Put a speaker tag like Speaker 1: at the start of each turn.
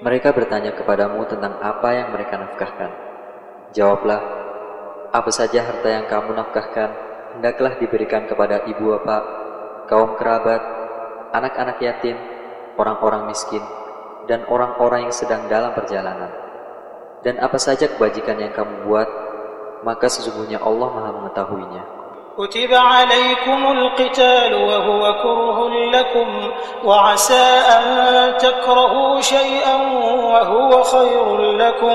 Speaker 1: Mereka bertanya kepadamu tentang apa yang mereka nafkahkan. Jawablah, apa saja harta yang kamu nafkahkan, hendaklah diberikan kepada ibu bapak, kaum kerabat, anak-anak yatim, orang-orang miskin, dan orang-orang yang sedang dalam perjalanan. Dan apa saja kebajikan yang kamu buat, maka sesungguhnya Allah Maha mengetahuinya.
Speaker 2: كتب عليكم القتال وهو كره لكم وعسى أن تكرهوا شيئا وهو خير لكم